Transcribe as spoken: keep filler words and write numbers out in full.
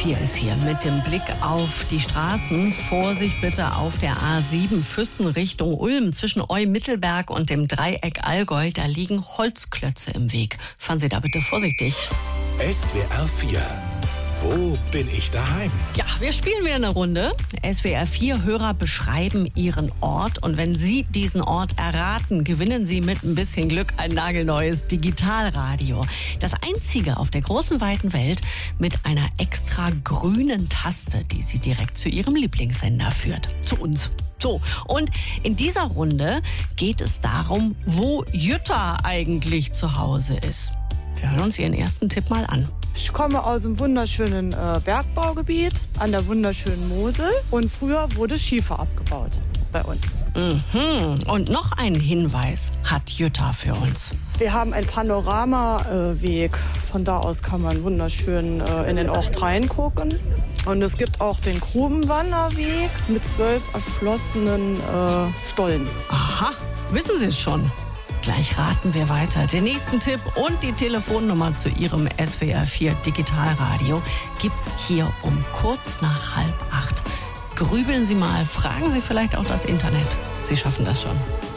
vier ist hier mit dem Blick auf die Straßen. Vorsicht bitte auf der A sieben Füssen Richtung Ulm zwischen Eu-Mittelberg und dem Dreieck Allgäu. Da liegen Holzklötze im Weg. Fahren Sie da bitte vorsichtig. S W R vier. Wo bin ich daheim? Ja, wir spielen wieder eine Runde. S W R vier Hörer beschreiben ihren Ort. Und wenn Sie diesen Ort erraten, gewinnen Sie mit ein bisschen Glück ein nagelneues Digitalradio. Das einzige auf der großen, weiten Welt mit einer extra grünen Taste, die Sie direkt zu Ihrem Lieblingssender führt. Zu uns. So, und in dieser Runde geht es darum, wo Jutta eigentlich zu Hause ist. Wir hören uns Ihren ersten Tipp mal an. Ich komme aus dem wunderschönen äh, Bergbaugebiet an der wunderschönen Mosel und früher wurde Schiefer abgebaut bei uns. Mhm. Und noch einen Hinweis hat Jutta für uns. Wir haben einen Panoramaweg. Äh, Von da aus kann man wunderschön äh, in den Ort reingucken. Und es gibt auch den Grubenwanderweg mit zwölf erschlossenen äh, Stollen. Aha, wissen Sie es schon? Gleich raten wir weiter. Den nächsten Tipp und die Telefonnummer zu Ihrem S W R vier Digitalradio gibt's hier um kurz nach halb acht. Grübeln Sie mal, fragen Sie vielleicht auch das Internet. Sie schaffen das schon.